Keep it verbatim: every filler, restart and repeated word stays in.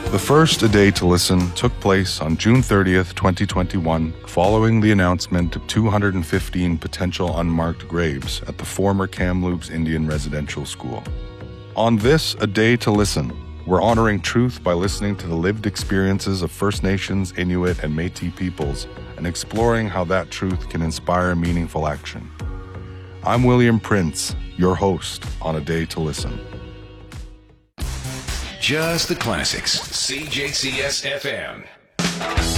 The first A Day to Listen took place on June thirtieth, twenty twenty-one, following the announcement of two hundred fifteen potential unmarked graves at the former Kamloops Indian Residential School. On this A Day to Listen, we're honoring truth by listening to the lived experiences of First Nations, Inuit, and Métis peoples and exploring how that truth can inspire meaningful action. I'm William Prince, your host on A Day to Listen. Just the classics. C J C S F M.